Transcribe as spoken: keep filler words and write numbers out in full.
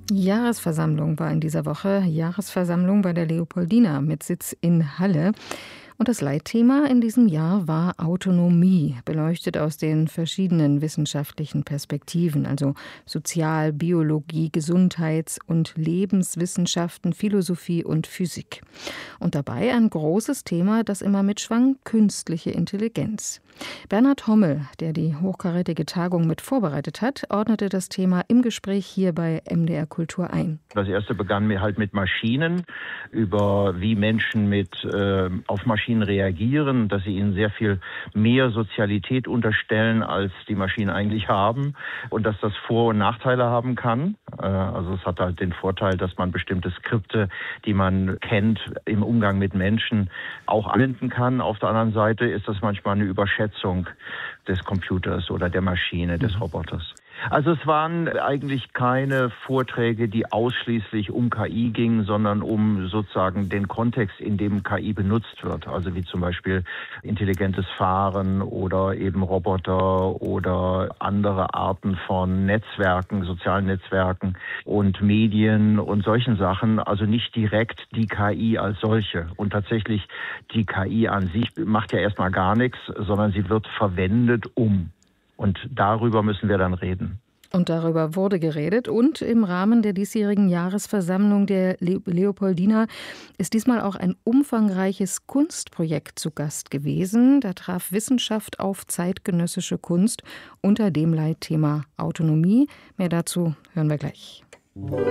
Jahresversammlung war in dieser Woche. Jahresversammlung bei der Leopoldina mit Sitz in Halle. Und das Leitthema in diesem Jahr war Autonomie, beleuchtet aus den verschiedenen wissenschaftlichen Perspektiven, also Sozial-, Biologie, Gesundheits- und Lebenswissenschaften, Philosophie und Physik. Und dabei ein großes Thema, das immer mitschwang, künstliche Intelligenz. Bernhard Hommel, der die hochkarätige Tagung mit vorbereitet hat, ordnete das Thema im Gespräch hier bei M D R Kultur ein. Das erste begann mir halt mit Maschinen, über wie Menschen mit äh, auf Maschinen reagieren, dass sie ihnen sehr viel mehr Sozialität unterstellen, als die Maschinen eigentlich haben und dass das Vor- und Nachteile haben kann. Äh, also es hat halt den Vorteil, dass man bestimmte Skripte, die man kennt, im Umgang mit Menschen auch anwenden kann. Auf der anderen Seite ist das manchmal eine Überschätzung des Computers oder der Maschine, des Roboters. Also es waren eigentlich keine Vorträge, die ausschließlich um K I gingen, sondern um sozusagen den Kontext, in dem K I benutzt wird. Also wie zum Beispiel intelligentes Fahren oder eben Roboter oder andere Arten von Netzwerken, sozialen Netzwerken und Medien und solchen Sachen. Also nicht direkt die K I als solche. Und tatsächlich die K I an sich macht ja erstmal gar nichts, sondern sie wird verwendet, um. Und darüber müssen wir dann reden. Und darüber wurde geredet. Und im Rahmen der diesjährigen Jahresversammlung der Le- Leopoldina ist diesmal auch ein umfangreiches Kunstprojekt zu Gast gewesen. Da traf Wissenschaft auf zeitgenössische Kunst unter dem Leitthema Autonomie. Mehr dazu hören wir gleich.